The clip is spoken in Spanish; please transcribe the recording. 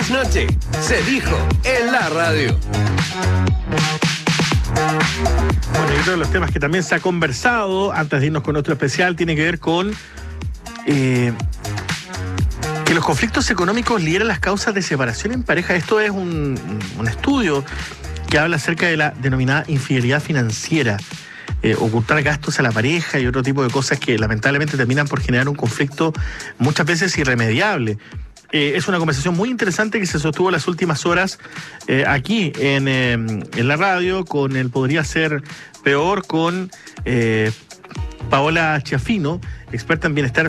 trasnoche se dijo en la radio. Bueno, y otro de los temas que también se ha conversado, antes de irnos con otro especial, tiene que ver con que los conflictos económicos lideran las causas de separación en pareja. Esto es un estudio que habla acerca de la denominada infidelidad financiera. Ocultar gastos a la pareja y otro tipo de cosas que lamentablemente terminan por generar un conflicto muchas veces irremediable. Es una conversación muy interesante que se sostuvo las últimas horas aquí en la radio con el Podría Ser Peor, con Paola Chiafino, experta en bienestar